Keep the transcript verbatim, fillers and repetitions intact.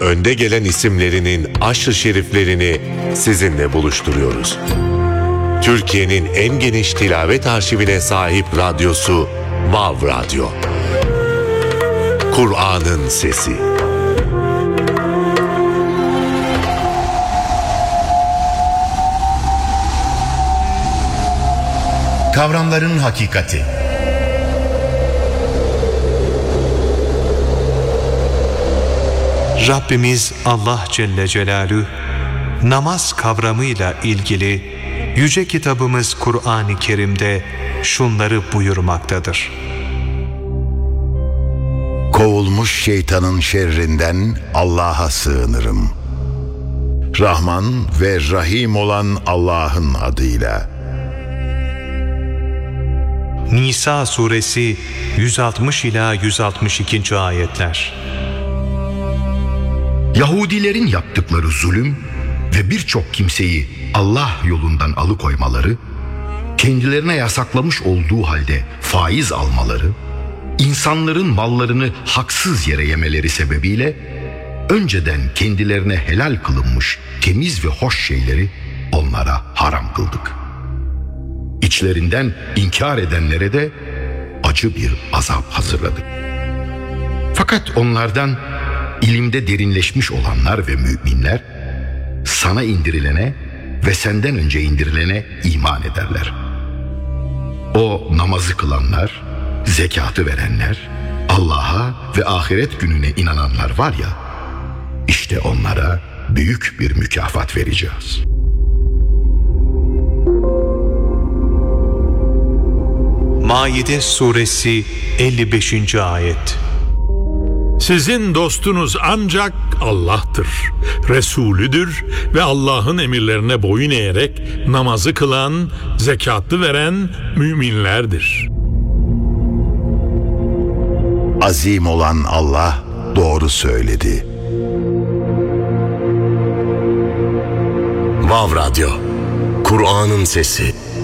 önde gelen isimlerinin aşr-ı şeriflerini sizinle buluşturuyoruz. Türkiye'nin en geniş tilavet arşivine sahip radyosu Vav Radyo. Kur'an'ın sesi. Kavramların hakikati. Rabbimiz Allah Celle Celaluhu namaz kavramıyla ilgili yüce kitabımız Kur'an-ı Kerim'de şunları buyurmaktadır. Kovulmuş şeytanın şerrinden Allah'a sığınırım. Rahman ve Rahim olan Allah'ın adıyla. Nisa suresi yüz altmış ila yüz altmış iki. ayetler. Yahudilerin yaptıkları zulüm ve birçok kimseyi Allah yolundan alıkoymaları, kendilerine yasaklamış olduğu halde faiz almaları, insanların mallarını haksız yere yemeleri sebebiyle önceden kendilerine helal kılınmış temiz ve hoş şeyleri onlara haram kıldık. İçlerinden inkar edenlere de acı bir azap hazırladık. Fakat onlardan ilimde derinleşmiş olanlar ve müminler sana indirilene ve senden önce indirilene iman ederler. O namazı kılanlar, zekatı verenler, Allah'a ve ahiret gününe inananlar var ya, işte onlara büyük bir mükafat vereceğiz. Maide suresi elli beşinci. ayet. Sizin dostunuz ancak Allah'tır, Resulüdür ve Allah'ın emirlerine boyun eğerek namazı kılan, zekatı veren müminlerdir. Azim olan Allah doğru söyledi. Vav Radyo, Kur'an'ın sesi.